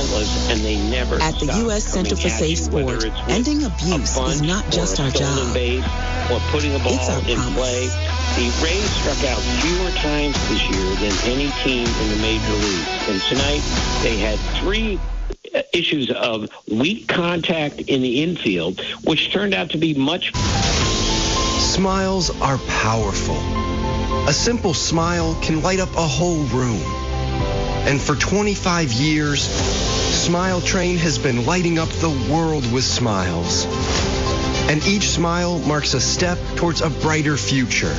At the U S Center for Safe Sport, ending abuse is not just our job. It's our promise. The Rays struck out fewer times this year than any team in the major leagues. And tonight they had three issues of weak contact in the infield, which turned out to be much. Smiles are powerful. A simple smile can light up a whole room. And for twenty-five years, Smile Train has been lighting up the world with smiles. And each smile marks a step towards a brighter future.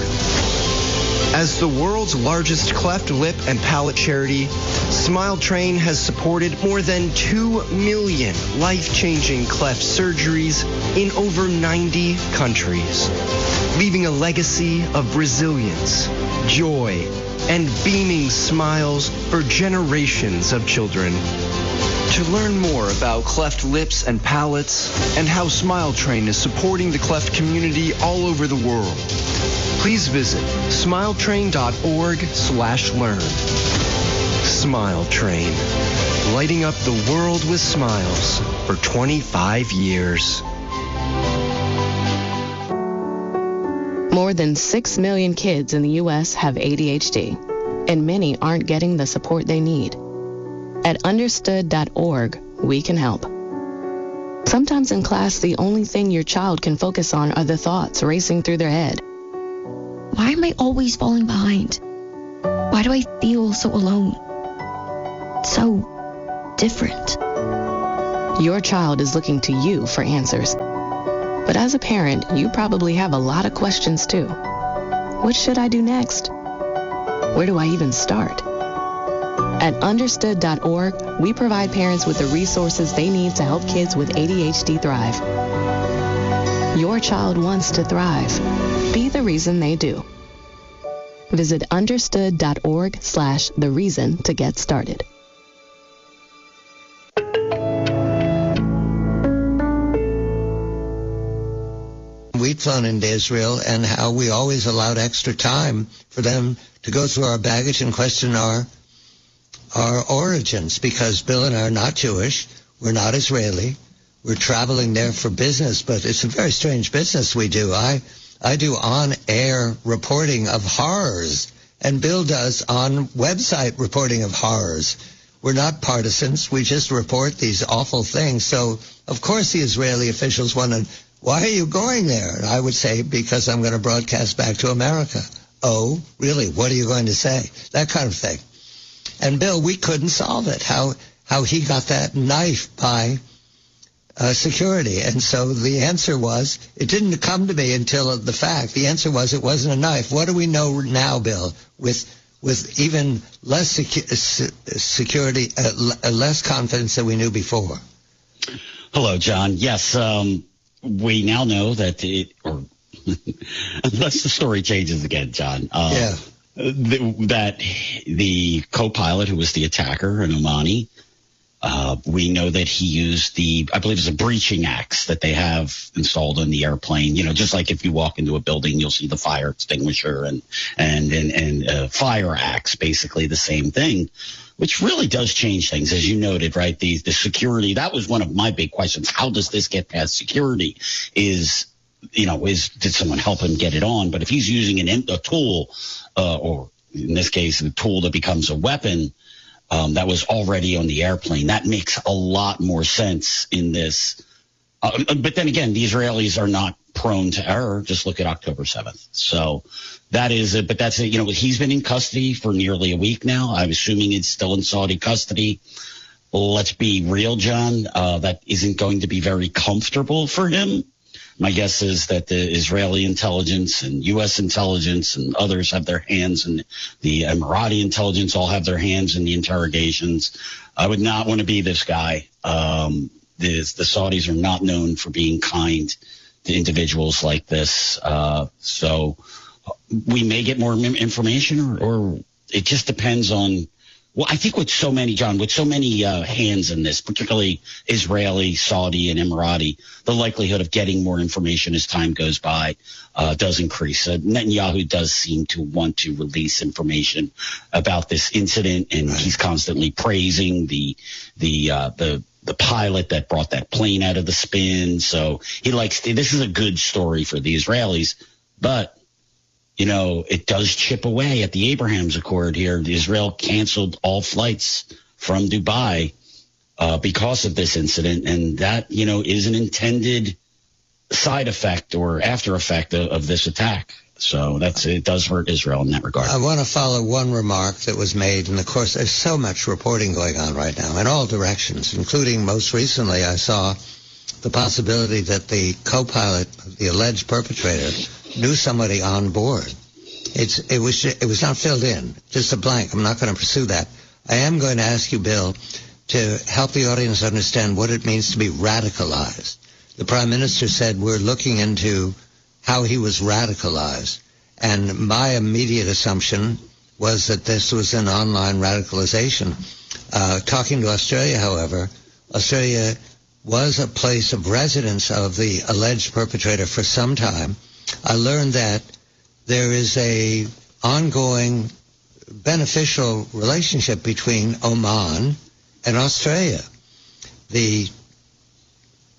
As the world's largest cleft lip and palate charity, Smile Train has supported more than two million life-changing cleft surgeries in over ninety countries, leaving a legacy of resilience, joy, and beaming smiles for generations of children. To learn more about cleft lips and palates and how Smile Train is supporting the cleft community all over the world, please visit smiletrain.org slash learn. Smile Train, lighting up the world with smiles for twenty-five years. More than six million kids in the U S have A D H D, and many aren't getting the support they need. At understood dot org, we can help. Sometimes in class, the only thing your child can focus on are the thoughts racing through their head. Why am I always falling behind? Why do I feel so alone? So different. Your child is looking to you for answers. But as a parent, you probably have a lot of questions too. What should I do next? Where do I even start? At understood dot org, we provide parents with the resources they need to help kids with A D H D thrive. Your child wants to thrive. Be the reason they do. Visit understood dot org slash the reason to get started. We'd flown into Israel, and how we always allowed extra time for them to go through our baggage and question our our origins, because Bill and I are not Jewish, we're not Israeli, we're traveling there for business, but it's a very strange business we do. I I do on-air reporting of horrors, and Bill does on-website reporting of horrors. We're not partisans, we just report these awful things. So, of course, the Israeli officials want to, why are you going there? And I would say, because I'm going to broadcast back to America. Oh, really? What are you going to say? That kind of thing. And Bill, we couldn't solve it, how how he got that knife by uh, security. And so the answer was, it didn't come to me until the fact. The answer was it wasn't a knife. What do we know now, Bill, with with even less secu- security, uh, less confidence than we knew before? Hello, John. Yes, um, we now know that it, or unless the story changes again, John. Uh, yeah. The, that the co-pilot who was the attacker, an Omani, uh, we know that he used the, I believe it's a breaching axe that they have installed in the airplane. You know, just like if you walk into a building, you'll see the fire extinguisher and and and, and uh, fire axe, basically the same thing, which really does change things, as you noted, right? The the security, that was one of my big questions. How does this get past security? Is you know, is did someone help him get it on? But if he's using an, a tool, uh, or in this case, a tool that becomes a weapon um, that was already on the airplane, that makes a lot more sense in this. Uh, but then again, the Israelis are not prone to error. Just look at October seventh. So that is it. But that's it. You know, he's been in custody for nearly a week now. I'm assuming it's still in Saudi custody. Let's be real, John. Uh, that isn't going to be very comfortable for him. My guess is that the Israeli intelligence and U S intelligence and others have their hands, and the Emirati intelligence all have their hands in the interrogations. I would not want to be this guy. Um, the, the Saudis are not known for being kind to individuals like this. Uh, so we may get more information, or, or it just depends on. Well, I think with so many, John, with so many uh, hands in this, particularly Israeli, Saudi, and Emirati, the likelihood of getting more information as time goes by uh, does increase. Uh, Netanyahu does seem to want to release information about this incident, and right. He's constantly praising the the uh, the the pilot that brought that plane out of the spin. So he likes to, this is a good story for the Israelis, but. You know, it does chip away at the Abraham Accord here. Israel canceled all flights from Dubai uh, because of this incident. And that, you know, is an intended side effect or after effect of, of this attack. So that's it does hurt Israel in that regard. I want to follow one remark that was made. And, of course, there's so much reporting going on right now in all directions, including most recently I saw the possibility that the co-pilot, the alleged perpetrator, knew somebody on board. It's it was it was not filled in, just a blank. I'm not going to pursue that. I am going to ask you, Bill, to help the audience understand what it means to be radicalized. The Prime Minister said we're looking into how he was radicalized, and my immediate assumption was that this was an online radicalization. Uh, talking to Australia, however, Australia was a place of residence of the alleged perpetrator for some time. I learned that there is a ongoing beneficial relationship between Oman and Australia. The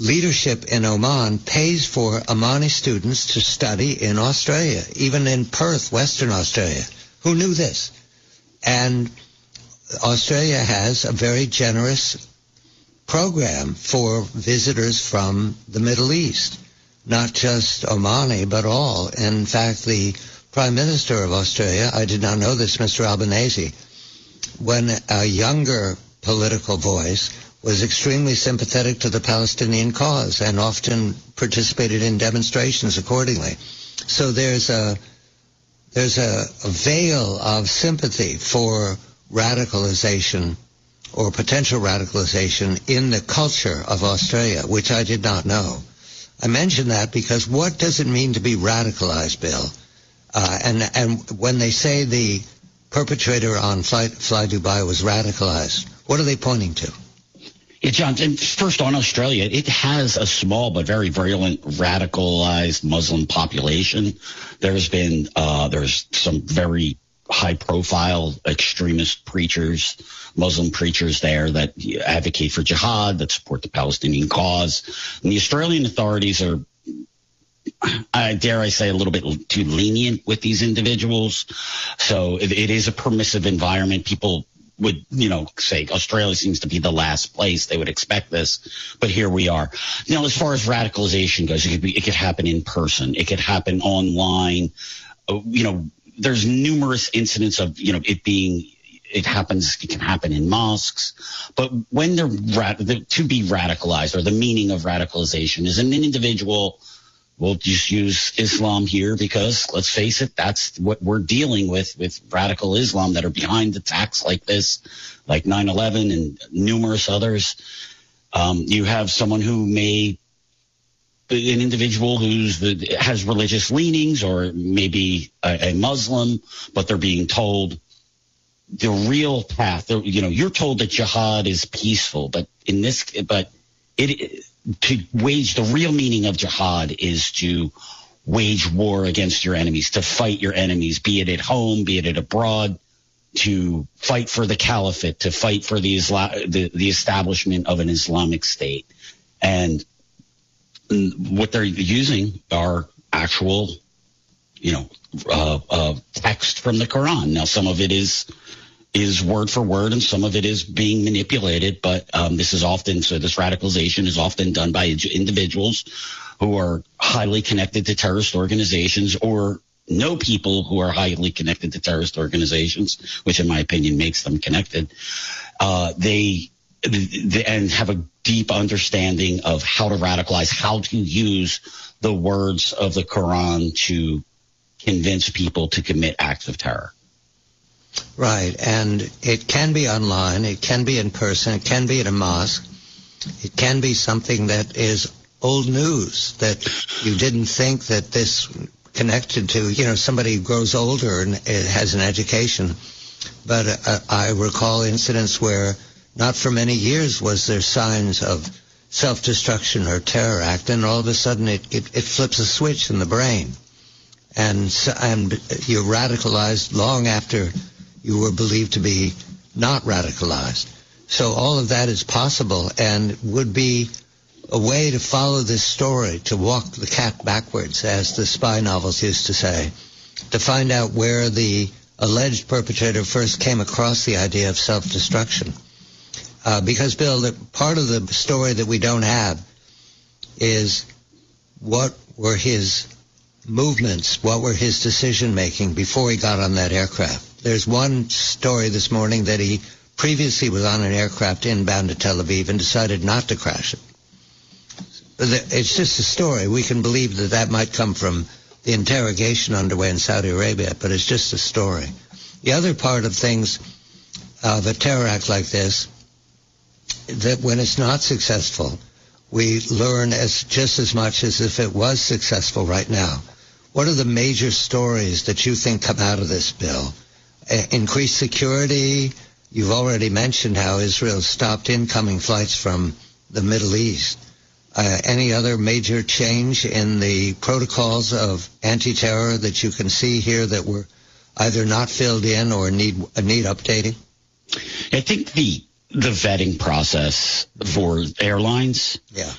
leadership in Oman pays for Omani students to study in Australia, even in Perth, Western Australia. Who knew this? And Australia has a very generous program for visitors from the Middle East, not just Omani, but all. In fact, the Prime Minister of Australia, I did not know this, Mister Albanese, when a younger political voice, was extremely sympathetic to the Palestinian cause and often participated in demonstrations accordingly. So there's a there's a, a veil of sympathy for radicalization or potential radicalization in the culture of Australia, which I did not know. I mention that because what does it mean to be radicalized, Bill? Uh, and and when they say the perpetrator on Fly, Fly Dubai was radicalized, what are they pointing to? Yeah, John, and first on Australia, it has a small but very virulent radicalized Muslim population. There's been, uh, there's some very high profile extremist preachers, Muslim preachers there that advocate for jihad, that support the Palestinian cause. And the Australian authorities are, I dare I say, a little bit too lenient with these individuals. So it, it is a permissive environment. People would, you know, say Australia seems to be the last place they would expect this, but here we are. You know, as far as radicalization goes, it could be, it could happen in person, it could happen online. Uh, you know, there's numerous incidents of, you know, it being, it happens, it can happen in mosques, but when they're rad- the, to be radicalized, or the meaning of radicalization is an individual. We'll just use Islam here because, let's face it, that's what we're dealing with, with radical Islam that are behind attacks like this, like nine eleven and numerous others. Um, you have someone who may, an individual who's the, has religious leanings, or maybe a, a Muslim, but they're being told the real path. You know, you're told that jihad is peaceful, but in this, but it. To wage the real meaning of jihad is to wage war against your enemies, to fight your enemies, be it at home, be it at abroad, to fight for the caliphate, to fight for the, Isla- the, the establishment of an Islamic state. And what they're using are actual, you know, uh, uh, text from the Quran. Now, some of it is is word for word, and some of it is being manipulated. But um, this is often, so this radicalization is often done by individuals who are highly connected to terrorist organizations, or know people who are highly connected to terrorist organizations, which in my opinion makes them connected. Uh, they, they and have a deep understanding of how to radicalize, how to use the words of the Quran to convince people to commit acts of terror. Right, and it can be online, it can be in person, it can be at a mosque, it can be something that is old news that you didn't think that this connected to, you know, somebody who grows older and has an education. But uh, I recall incidents where not for many years was there signs of self-destruction or terror act, and all of a sudden it, it, it flips a switch in the brain. And, and you're radicalized long after you were believed to be not radicalized. So all of that is possible and would be a way to follow this story, to walk the cat backwards, as the spy novels used to say, to find out where the alleged perpetrator first came across the idea of self-destruction. Uh, because, Bill, the part of the story that we don't have is what were his movements, what were his decision-making before he got on that aircraft. There's one story this morning that he previously was on an aircraft inbound to Tel Aviv and decided not to crash it. It's just a story. We can believe that that might come from the interrogation underway in Saudi Arabia, but it's just a story. The other part of things, of a terror act like this, that when it's not successful, we learn as just as much as if it was successful right now. What are the major stories that you think come out of this, Bill? Uh, increased security. You've already mentioned how Israel stopped incoming flights from the Middle East. Uh, any other major change in the protocols of anti-terror that you can see here that were either not filled in or need need updating? I think the the vetting process for airlines, yeah,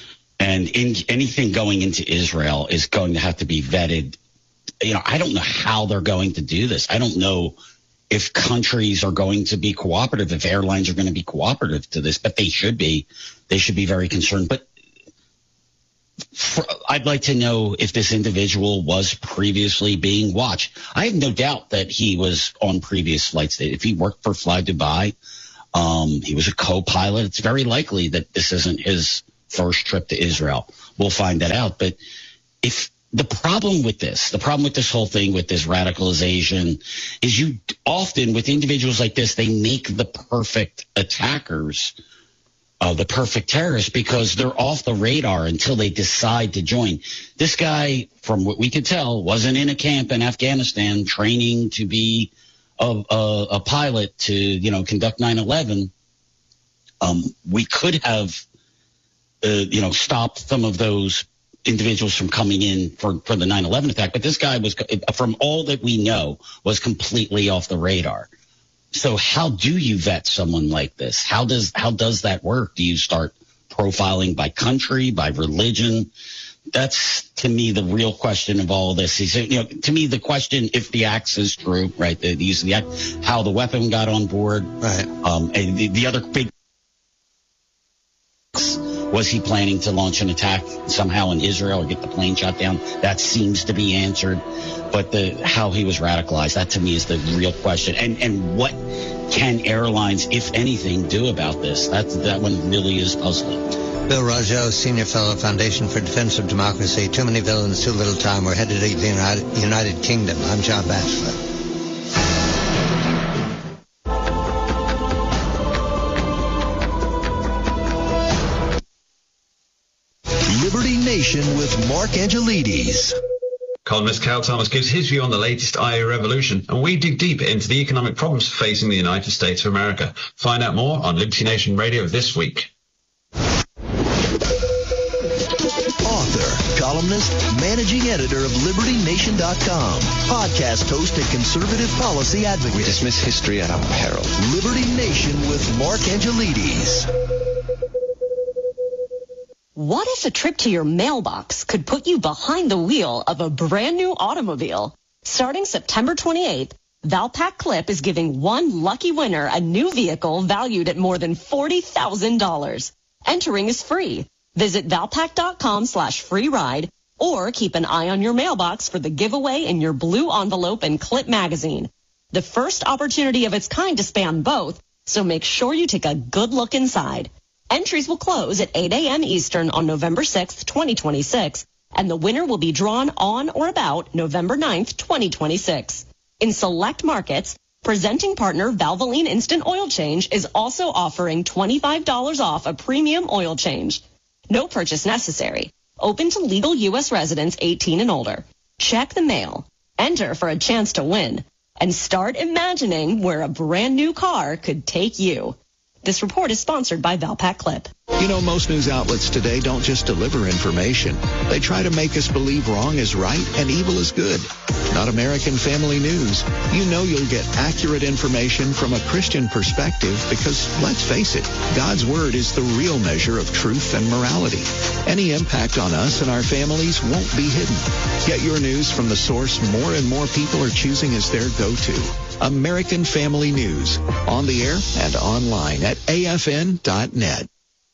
And in, anything going into Israel is going to have to be vetted. You know, I don't know how they're going to do this. I don't know if countries are going to be cooperative, if airlines are going to be cooperative to this, but they should be. They should be very concerned. But for, I'd like to know if this individual was previously being watched. I have no doubt that he was on previous flights. If he worked for Fly Dubai, um, he was a co-pilot. It's very likely that this isn't his first trip to Israel. We'll find that out. But if the problem with this, the problem with this whole thing, with this radicalization, is you often, with individuals like this, they make the perfect attackers, uh, the perfect terrorists, because they're off the radar until they decide to join. This guy, from what we could tell, wasn't in a camp in Afghanistan training to be a, a, a pilot to, you know, conduct nine eleven. Um, we could have, uh, you know, stopped some of those individuals from coming in for, for the nine eleven attack. But this guy was, from all that we know, was completely off the radar. So how do you vet someone like this? How does how does that work? Do you start profiling by country, by religion? That's, to me, the real question of all this. Is, you know, to me, the question, if the axe is true, right, the, the use of the axe, how the weapon got on board, right? Um, and the, the other big, was he planning to launch an attack somehow in Israel or get the plane shot down? That seems to be answered. But the how he was radicalized, that to me is the real question. And and what can airlines, if anything, do about this? That, that one really is puzzling. Bill Rajo, Senior Fellow, Foundation for Defense of Democracy. Too many villains, too little time. We're headed to the United, United Kingdom. I'm John Batchelor. Liberty Nation with Mark Angelides. Columnist Cal Thomas gives his view on the latest I A revolution, and we dig deeper into the economic problems facing the United States of America. Find out more on Liberty Nation Radio this week. Author, columnist, managing editor of Liberty Nation dot com, podcast host and conservative policy advocate. We dismiss history at our peril. Liberty Nation with Mark Angelides. What if a trip to your mailbox could put you behind the wheel of a brand new automobile? Starting September twenty-eighth, Valpak Clip is giving one lucky winner a new vehicle valued at more than forty thousand dollars. Entering is free. Visit Valpak.com slash free ride or keep an eye on your mailbox for the giveaway in your blue envelope and Clip magazine. The first opportunity of its kind to span both, so make sure you take a good look inside. Entries will close at eight a.m. Eastern on November sixth, twenty twenty-six, and the winner will be drawn on or about November ninth, twenty twenty-six. In select markets, presenting partner Valvoline Instant Oil Change is also offering twenty-five dollars off a premium oil change. No purchase necessary. Open to legal U S residents eighteen and older. Check the mail. Enter for a chance to win. And start imagining where a brand new car could take you. This report is sponsored by Valpak Clip. You know, most news outlets today don't just deliver information. They try to make us believe wrong is right and evil is good. Not American Family News. You know you'll get accurate information from a Christian perspective because, let's face it, God's Word is the real measure of truth and morality. Any impact on us and our families won't be hidden. Get your news from the source more and more people are choosing as their go-to. American Family News, on the air and online at A F N dot net.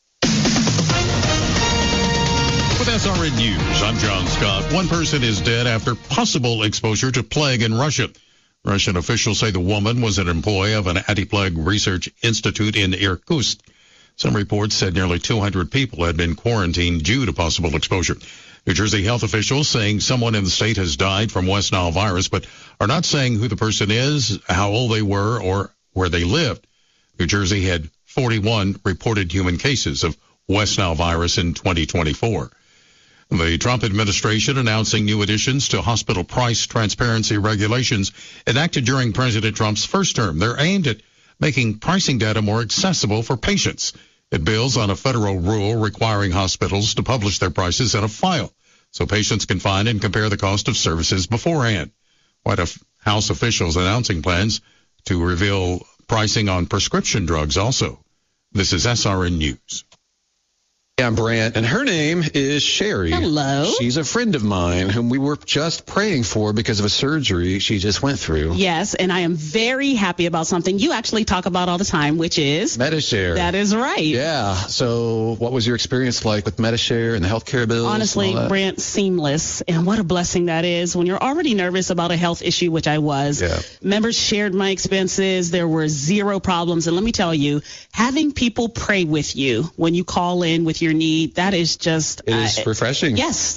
With S R N News, I'm John Scott. One person is dead after possible exposure to plague in Russia. Russian officials say the woman was an employee of an anti-plague research institute in Irkutsk. Some reports said nearly two hundred people had been quarantined due to possible exposure. New Jersey health officials saying someone in the state has died from West Nile virus, but are not saying who the person is, how old they were, or where they lived. New Jersey had forty-one reported human cases of West Nile virus in twenty twenty-four. The Trump administration announcing new additions to hospital price transparency regulations enacted during President Trump's first term. They're aimed at making pricing data more accessible for patients. It builds on a federal rule requiring hospitals to publish their prices in a file so patients can find and compare the cost of services beforehand. White House officials announcing plans to reveal pricing on prescription drugs also. This is S R N News. I'm Brant, and her name is Sherry. Hello. She's a friend of mine whom we were just praying for because of a surgery she just went through. Yes, and I am very happy about something you actually talk about all the time, which is Medi-Share. That is right. Yeah. So what was your experience like with Medi-Share and the healthcare bills? Honestly, Brant, seamless. And what a blessing that is when you're already nervous about a health issue, which I was. Yeah. Members shared my expenses. There were zero problems. And let me tell you, having people pray with you when you call in with your need, that is just it is uh, refreshing. Yes.